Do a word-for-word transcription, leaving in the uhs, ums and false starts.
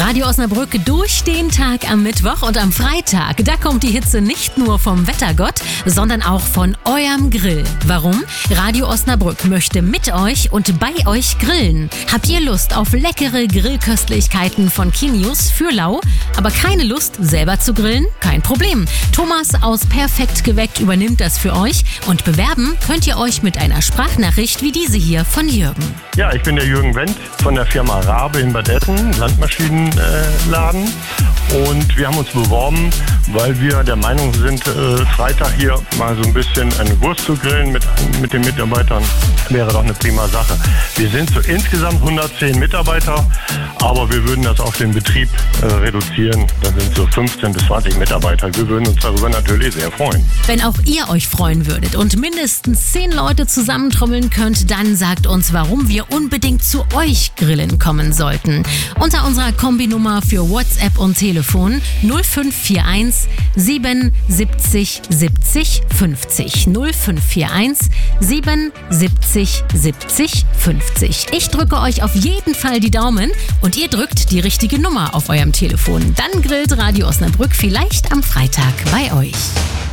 Radio Osnabrück durch den Tag am Mittwoch und am Freitag. Da kommt die Hitze nicht nur vom Wettergott, sondern auch von eurem Grill. Warum? Radio Osnabrück möchte mit euch und bei euch grillen. Habt ihr Lust auf leckere Grillköstlichkeiten von Kinius für Lau, aber keine Lust selber zu grillen? Kein Problem. Thomas aus Perfekt geweckt übernimmt das für euch und bewerben könnt ihr euch mit einer Sprachnachricht wie diese hier von Jürgen. Ja, ich bin der Jürgen Wendt von der Firma Rabe in Bad Essen, Landmaschinenladen. Und wir haben uns beworben, weil wir der Meinung sind, äh, Freitag hier mal so ein bisschen eine Wurst zu grillen mit, mit den Mitarbeitern wäre doch eine prima Sache. Wir sind so insgesamt hundertzehn Mitarbeiter, aber wir würden das auf den Betrieb äh, reduzieren. Da sind so fünfzehn bis zwanzig Mitarbeiter. Wir würden uns darüber natürlich sehr freuen. Wenn auch ihr euch freuen würdet und mindestens zehn Leute zusammentrommeln könnt, dann sagt uns, warum wir unbedingt zu euch grillen kommen sollten. Unter unserer Kombinummer für WhatsApp und Telefon null fünf vier eins sieben siebzig siebzig fünfzig null fünf vier eins sieben siebzig siebzig fünfzig. Ich drücke euch auf jeden Fall die Daumen und ihr drückt die richtige Nummer auf eurem Telefon. Dann grillt Radio Osnabrück vielleicht am Freitag bei euch.